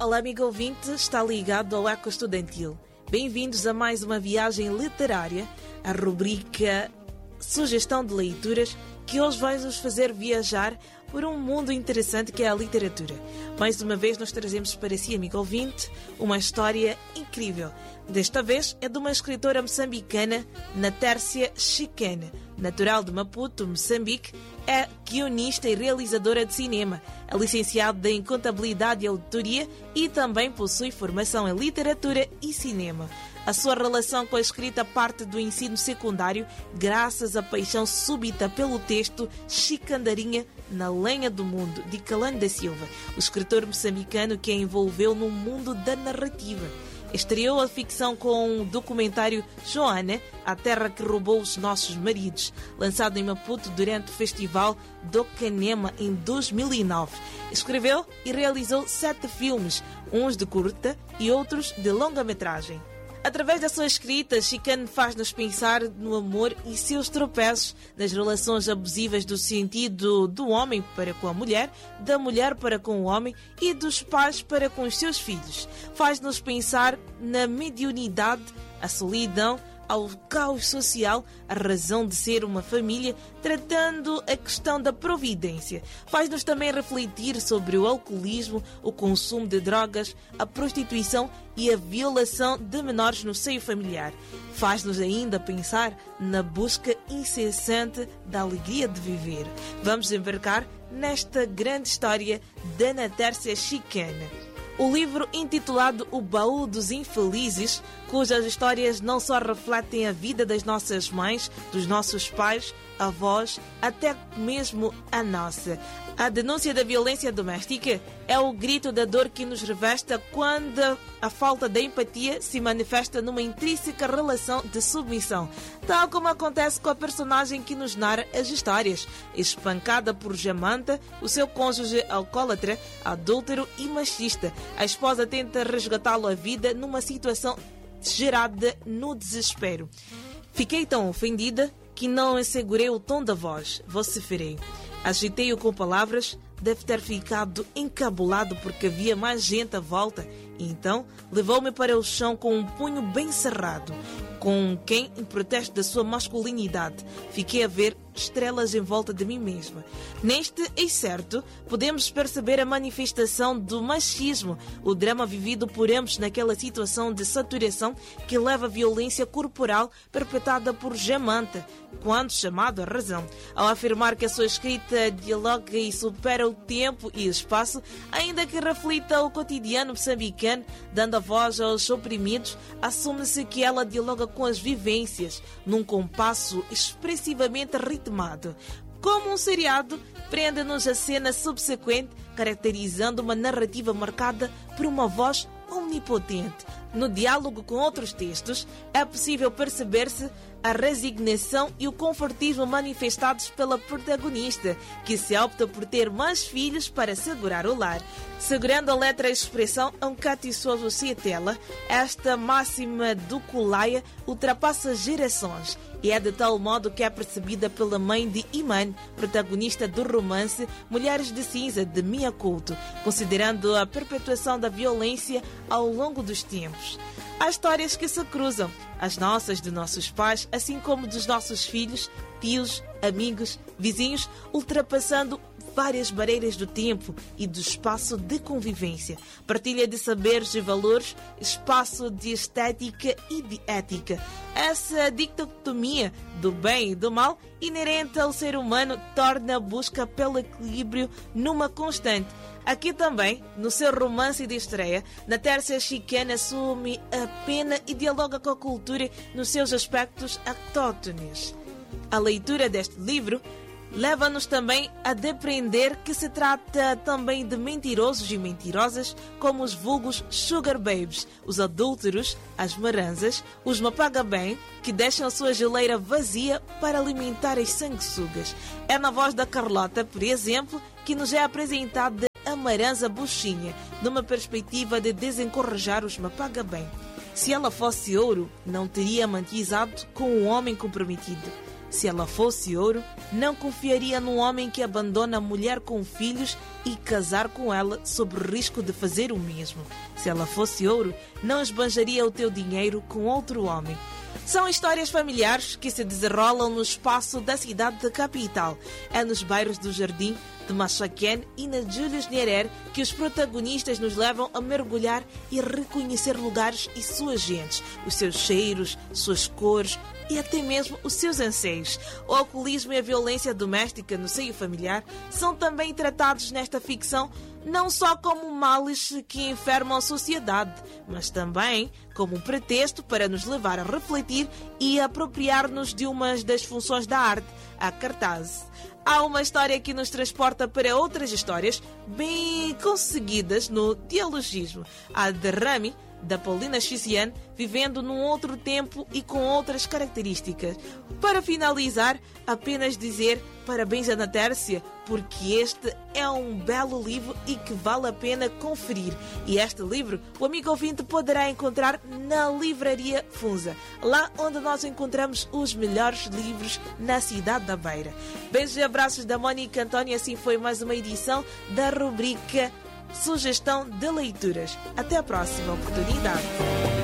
Olá, amigo ouvinte, está ligado ao Eco Estudantil. Bem-vindos a mais uma viagem literária, a rubrica Sugestão de Leituras, que hoje vai nos fazer viajar por um mundo interessante que é a literatura. Mais uma vez nós trazemos para si, amigo ouvinte, uma história incrível. Desta vez é de uma escritora moçambicana, Natércia Chikane. Natural de Maputo, Moçambique, é guionista e realizadora de cinema. É licenciada em Contabilidade e Auditoria e também possui formação em Literatura e Cinema. A sua relação com a escrita parte do ensino secundário graças à paixão súbita pelo texto Chicandarinha na Lenha do Mundo, de Calano da Silva, o escritor moçambicano que a envolveu no mundo da narrativa. Estreou a ficção com o documentário Joana, a terra que roubou os nossos maridos, lançado em Maputo durante o Festival do Canema em 2009. Escreveu e realizou 7 filmes, uns de curta e outros de longa-metragem. Através da sua escrita, Chikane faz-nos pensar no amor e seus tropeços, nas relações abusivas do sentido do homem para com a mulher, da mulher para com o homem e dos pais para com os seus filhos. Faz-nos pensar na mediunidade, a solidão, ao caos social, a razão de ser uma família, tratando a questão da providência. Faz-nos também refletir sobre o alcoolismo, o consumo de drogas, a prostituição e a violação de menores no seio familiar. Faz-nos ainda pensar na busca incessante da alegria de viver. Vamos embarcar nesta grande história da Natércia Chikane. O livro intitulado O Baú dos Infelizes, cujas histórias não só refletem a vida das nossas mães, dos nossos pais, avós, até mesmo a nossa. A denúncia da violência doméstica é o grito da dor que nos revesta quando a falta de empatia se manifesta numa intrínseca relação de submissão, tal como acontece com a personagem que nos narra as histórias. Espancada por Jamanta, o seu cônjuge alcoólatra, adúltero e machista, a esposa tenta resgatá-lo à vida numa situação gerada no desespero. Fiquei tão ofendida que não assegurei o tom da voz, vociferei. Agitei-o com palavras, deve ter ficado encabulado porque havia mais gente à volta. E então levou-me para o chão com um punho bem cerrado, com quem, em protesto da sua masculinidade, fiquei a ver estrelas em volta de mim mesma. Neste excerto, podemos perceber a manifestação do machismo, o drama vivido por ambos naquela situação de saturação que leva à violência corporal perpetrada por Jamanta, quando chamado à razão. Ao afirmar que a sua escrita dialoga e supera o tempo e espaço, ainda que reflita o cotidiano moçambicano, dando a voz aos oprimidos, assume-se que ela dialoga com as vivências, num compasso expressivamente ritmado. Como um seriado, prende-nos a cena subsequente, caracterizando uma narrativa marcada por uma voz omnipotente. No diálogo com outros textos, é possível perceber-se a resignação e o confortismo manifestados pela protagonista, que se opta por ter mais filhos para segurar o lar. Segurando a letra e a expressão um catiçoso cietela, esta máxima do Kulaia ultrapassa gerações e é de tal modo que é percebida pela mãe de Iman, protagonista do romance Mulheres de Cinza, de Mia Couto, considerando a perpetuação da violência ao longo dos tempos. Há histórias que se cruzam, as nossas, de nossos pais, assim como dos nossos filhos, tios, amigos, vizinhos, ultrapassando várias barreiras do tempo e do espaço de convivência. Partilha de saberes e valores, espaço de estética e de ética. Essa dicotomia do bem e do mal, inerente ao ser humano, torna a busca pelo equilíbrio numa constante. Aqui também, no seu romance de estreia, Natércia Chikane assume a pena e dialoga com a cultura nos seus aspectos autóctones. A leitura deste livro leva-nos também a depreender que se trata também de mentirosos e mentirosas, como os vulgos sugar babies, os adúlteros, as maranzas, os mapaga-bem, que deixam a sua geleira vazia para alimentar as sanguessugas. É na voz da Carlota, por exemplo, que nos é apresentada a maranza buchinha, numa perspectiva de desencorrajar os mapaga-bem. Se ela fosse ouro, não teria amantizado com um homem comprometido. Se ela fosse ouro, não confiaria num homem que abandona a mulher com filhos e casar com ela sob o risco de fazer o mesmo. Se ela fosse ouro, não esbanjaria o teu dinheiro com outro homem. São histórias familiares que se desenrolam no espaço da cidade da capital. É nos bairros do Jardim, de Machaquén e na Julius Nyerere que os protagonistas nos levam a mergulhar e reconhecer lugares e suas gentes, os seus cheiros, suas cores e até mesmo os seus anseios. O alcoolismo e a violência doméstica no seio familiar são também tratados nesta ficção não só como males que enfermam a sociedade, mas também como um pretexto para nos levar a refletir e apropriar-nos de uma das funções da arte, a cartaz. Há uma história que nos transporta para outras histórias bem conseguidas no dialogismo. A de Rami, da Paulina Chiziane, vivendo num outro tempo e com outras características. Para finalizar, apenas dizer parabéns a Ana Tércia, porque este é um belo livro e que vale a pena conferir. E este livro, o amigo ouvinte poderá encontrar na Livraria Funza, lá onde nós encontramos os melhores livros na cidade da Beira. Beijos e abraços da Mónica Antónia, assim foi mais uma edição da rubrica Sugestão de Leituras. Até a próxima oportunidade.